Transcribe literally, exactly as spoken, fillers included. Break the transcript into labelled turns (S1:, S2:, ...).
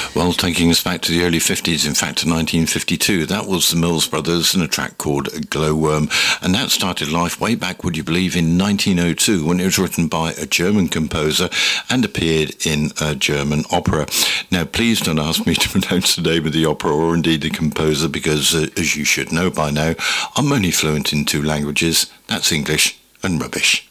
S1: Well, taking us back to the early fifties, in fact to nineteen fifty-two, that was the Mills Brothers and a track called Glowworm, and that started life way back, would you believe, in nineteen oh two, when it was written by a German composer and appeared in a German opera. Now, please don't ask me to pronounce the name of the opera or indeed the composer, because uh, as you should know by now, I'm only fluent in two languages, that's English and rubbish.